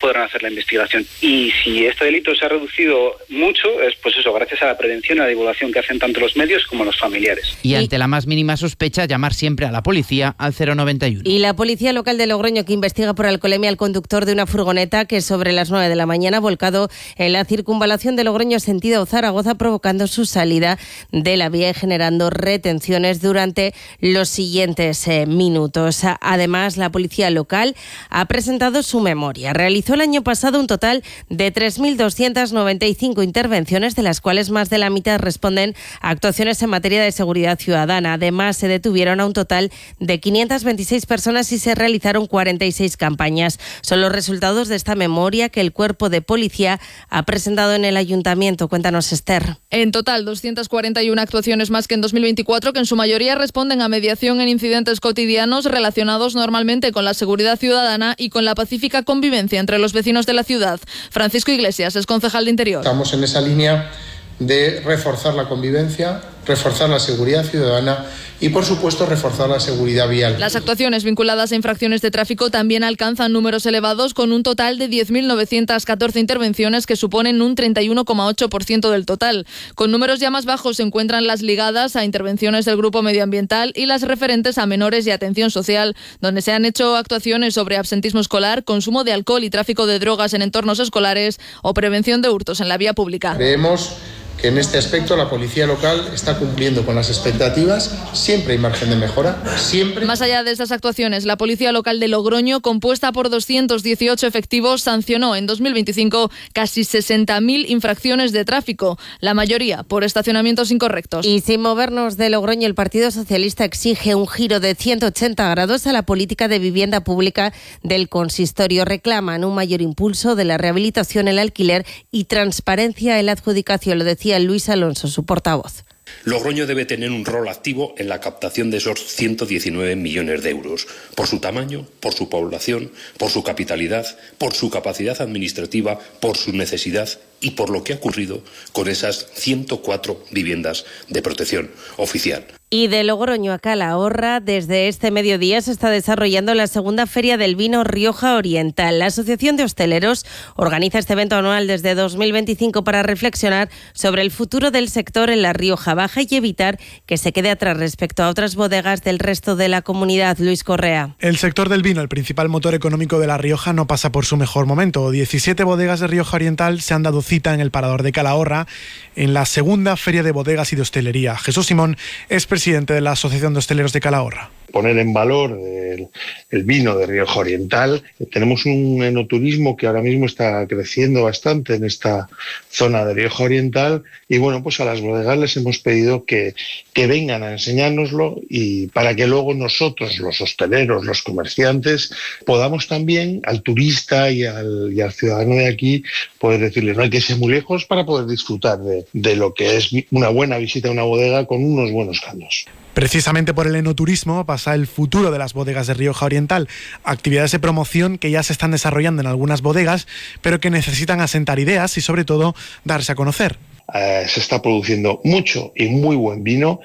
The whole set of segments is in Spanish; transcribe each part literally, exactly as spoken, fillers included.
podrán hacer la investigación. Y si este delito se ha reducido mucho, es pues eso, gracias a la prevención y a la divulgación que hacen tanto los medios como los familiares. Y ante la más mínima sospecha, llamar siempre a la policía al cero noventa y uno. Y la policía local de Logroño, que investiga por alcoholemia al conductor de una furgoneta que sobre las nueve de la mañana ha volcado en la circunvalación de Logroño sentido Zaragoza, provocando su salida de la vía y generando retenciones durante los siguientes eh, minutos. Además, la policía local ha presentado su memoria. Realizó el año pasado un total de tres mil doscientas noventa y cinco intervenciones, de las cuales más de la mitad responden a actuaciones en materia de seguridad ciudadana. Además, se detuvieron a un total de quinientas veintiséis personas y se realizaron cuarenta y seis campañas. Son los resultados de esta memoria que el cuerpo de policía ha presentado en el ayuntamiento. Cuéntanos, Esther. En total, doscientas cuarenta y una actuaciones más que en dos mil veinticuatro, que en su mayoría responden a mediación en incidentes cotidianos relacionados normalmente con la seguridad ciudadana y con la pacífica convivencia entre los vecinos de la ciudad. Francisco Iglesias es concejal de Interior. Estamos en esa línea de reforzar la convivencia, reforzar la seguridad ciudadana y, por supuesto, reforzar la seguridad vial. Las actuaciones vinculadas a infracciones de tráfico también alcanzan números elevados, con un total de diez mil novecientas catorce intervenciones, que suponen un treinta y uno coma ocho por ciento del total. Con números ya más bajos se encuentran las ligadas a intervenciones del grupo medioambiental y las referentes a menores y atención social, donde se han hecho actuaciones sobre absentismo escolar, consumo de alcohol y tráfico de drogas en entornos escolares o prevención de hurtos en la vía pública. Creemos que en este aspecto la policía local está cumpliendo con las expectativas. Siempre hay margen de mejora, siempre. Más allá de estas actuaciones, la policía local de Logroño, compuesta por doscientos dieciocho efectivos, sancionó en dos mil veinticinco casi sesenta mil infracciones de tráfico, la mayoría por estacionamientos incorrectos. Y sin movernos de Logroño, el Partido Socialista exige un giro de ciento ochenta grados a la política de vivienda pública del consistorio. Reclaman un mayor impulso de la rehabilitación, el alquiler y transparencia en la adjudicación. Lo decía Luis Alonso, su portavoz. Logroño debe tener un rol activo en la captación de esos ciento diecinueve millones de euros, por su tamaño, por su población, por su capitalidad, por su capacidad administrativa, por su necesidad y por lo que ha ocurrido con esas ciento cuatro viviendas de protección oficial. Y de Logroño a Calahorra, desde este mediodía se está desarrollando la segunda Feria del Vino Rioja Oriental. La Asociación de Hosteleros organiza este evento anual desde dos mil veinticinco para reflexionar sobre el futuro del sector en la Rioja Baja y evitar que se quede atrás respecto a otras bodegas del resto de la comunidad. Luis Correa. El sector del vino, el principal motor económico de La Rioja, no pasa por su mejor momento. diecisiete bodegas de Rioja Oriental se han dado cita en el Parador de Calahorra en la segunda Feria de Bodegas y de Hostelería. Jesús Simón es presidente de la Asociación de Hosteleros de Calahorra. Poner en valor el, el vino de Rioja Oriental. Tenemos un enoturismo que ahora mismo está creciendo bastante en esta zona de Rioja Oriental y bueno, pues a las bodegas les hemos pedido que, que vengan a enseñárnoslo y para que luego nosotros, los hosteleros, los comerciantes, podamos también al turista y al, y al ciudadano de aquí poder decirle no hay que ser muy lejos para poder disfrutar de, de lo que es una buena visita a una bodega con unos buenos caños. Precisamente por el enoturismo pasa el futuro de las bodegas de Rioja Oriental, actividades de promoción que ya se están desarrollando en algunas bodegas, pero que necesitan asentar ideas y sobre todo darse a conocer. Eh, se está produciendo mucho y muy buen vino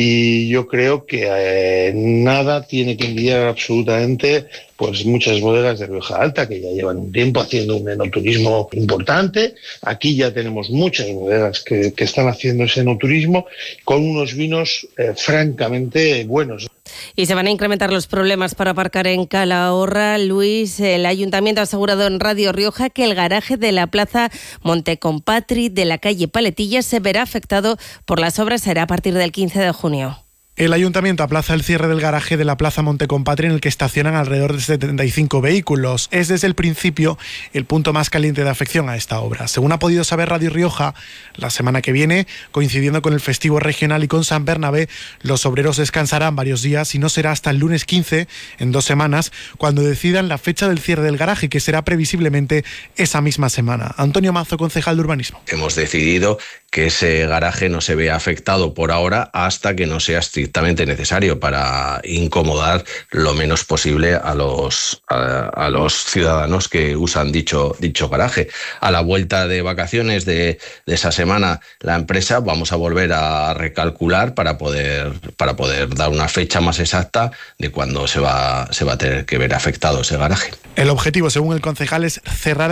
y yo creo que eh, nada tiene que envidiar absolutamente pues muchas bodegas de Rioja Alta que ya llevan un tiempo haciendo un enoturismo importante. Aquí ya tenemos muchas bodegas que, que están haciendo ese enoturismo con unos vinos eh, francamente buenos. Y se van a incrementar los problemas para aparcar en Calahorra. Luis, el ayuntamiento ha asegurado en Radio Rioja que el garaje de la plaza Montecompatri de la calle Paletilla se verá afectado por las obras. Será a partir del quince de junio. El ayuntamiento aplaza el cierre del garaje de la Plaza Montecompatri, en el que estacionan alrededor de setenta y cinco vehículos. Es desde el principio el punto más caliente de afección a esta obra. Según ha podido saber Radio Rioja, la semana que viene, coincidiendo con el festivo regional y con San Bernabé, los obreros descansarán varios días y no será hasta el lunes quince, en dos semanas, cuando decidan la fecha del cierre del garaje, que será previsiblemente esa misma semana. Antonio Mazo, concejal de Urbanismo. Hemos decidido que ese garaje no se vea afectado por ahora hasta que no sea estrictamente necesario, para incomodar lo menos posible a los, a, a los ciudadanos que usan dicho, dicho garaje. A la vuelta de vacaciones de, de esa semana, la empresa vamos a volver a recalcular para poder, para poder dar una fecha más exacta de cuándo se va, se va a tener que ver afectado ese garaje. El objetivo, según el concejal, es cerrar